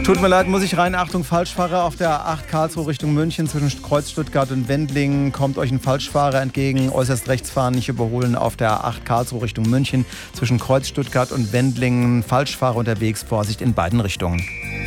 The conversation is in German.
Tut mir leid, muss ich rein. Achtung, Falschfahrer auf der A8 Karlsruhe Richtung München zwischen Kreuz Stuttgart und Wendlingen. Kommt euch ein Falschfahrer entgegen. Äußerst rechts fahren, nicht überholen auf der A8 Karlsruhe Richtung München zwischen Kreuz Stuttgart und Wendlingen. Falschfahrer unterwegs, Vorsicht in beiden Richtungen.